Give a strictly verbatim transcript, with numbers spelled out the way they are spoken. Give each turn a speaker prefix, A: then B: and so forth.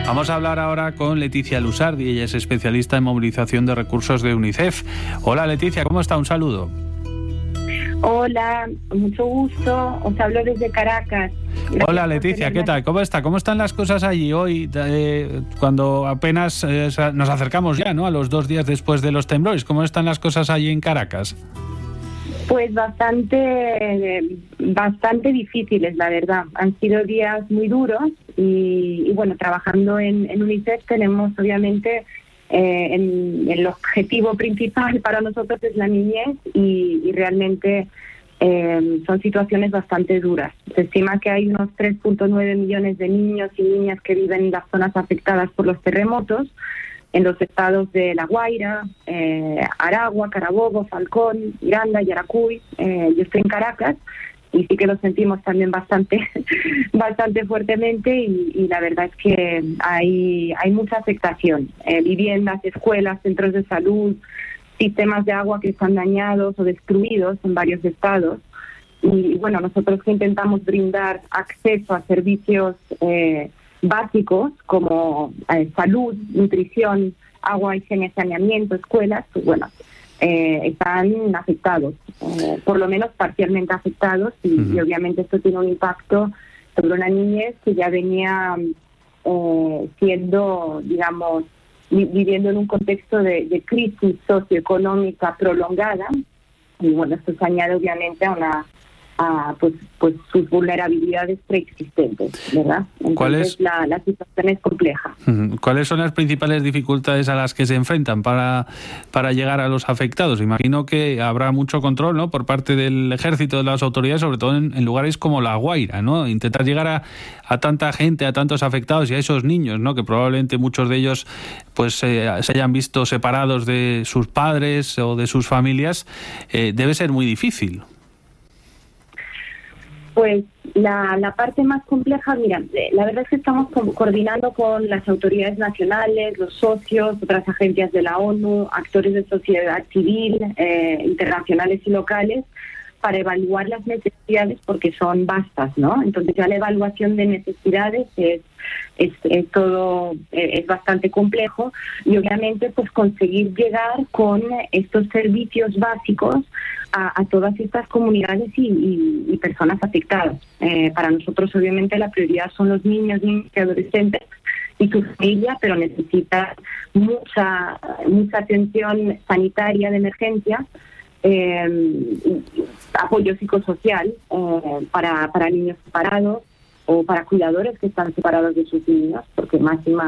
A: Vamos a hablar ahora con Leticia Lusardi, ella es especialista en movilización de recursos de UNICEF. Hola Leticia, ¿cómo está? Un saludo.
B: Hola, mucho gusto, os hablo desde Caracas. Gracias.
A: Hola Leticia, ¿qué tal? ¿Cómo está? ¿Cómo están las cosas allí hoy, eh, cuando apenas eh, nos acercamos ya, ¿no?, a los dos días después de los temblores? ¿Cómo están las cosas allí en Caracas?
B: Pues bastante, bastante difíciles, la verdad. Han sido días muy duros y, y bueno, trabajando en, en UNICEF tenemos obviamente eh, en, el objetivo principal para nosotros es la niñez y, y realmente eh, son situaciones bastante duras. Se estima que hay unos tres punto nueve millones de niños y niñas que viven en las zonas afectadas por los terremotos, en los estados de La Guaira, eh, Aragua, Carabobo, Falcón, Miranda, Yaracuy. Eh, yo estoy en Caracas y sí que lo sentimos también bastante bastante fuertemente y, y la verdad es que hay, hay mucha afectación. Eh, viviendas, escuelas, centros de salud, sistemas de agua que están dañados o destruidos en varios estados. Y bueno, nosotros que intentamos brindar acceso a servicios eh, básicos como eh, salud, nutrición, agua, higiene, saneamiento, escuelas, pues bueno, eh, están afectados, eh, por lo menos parcialmente afectados y, uh-huh. y obviamente esto tiene un impacto sobre una niñez que ya venía eh, siendo, digamos, viviendo en un contexto de, de crisis socioeconómica prolongada y bueno, esto se añade obviamente a una a pues pues sus vulnerabilidades preexistentes, ¿verdad? Entonces
A: ¿Cuál es?
B: la, la situación es compleja.
A: ¿Cuáles son las principales dificultades a las que se enfrentan para, para llegar a los afectados? Imagino que habrá mucho control, ¿no?, por parte del ejército, de las autoridades, sobre todo en, en lugares como La Guaira, ¿no? Intentar llegar a, a tanta gente, a tantos afectados y a esos niños, ¿no?, que probablemente muchos de ellos pues eh, se hayan visto separados de sus padres o de sus familias, eh, debe ser muy difícil.
B: Pues la, la parte más compleja, mira, la verdad es que estamos co- coordinando con las autoridades nacionales, los socios, otras agencias de la ONU, actores de sociedad civil, eh, internacionales y locales, para evaluar las necesidades porque son vastas, ¿no? Entonces ya la evaluación de necesidades es, es, es todo, es bastante complejo y obviamente pues conseguir llegar con estos servicios básicos a, a todas estas comunidades y, y, y personas afectadas. Eh, para nosotros obviamente la prioridad son los niños, niños y adolescentes y su familia, pero necesita mucha, mucha atención sanitaria de emergencia, Eh, apoyo psicosocial eh, para, para niños separados o para cuidadores que están separados de sus niños, porque más y más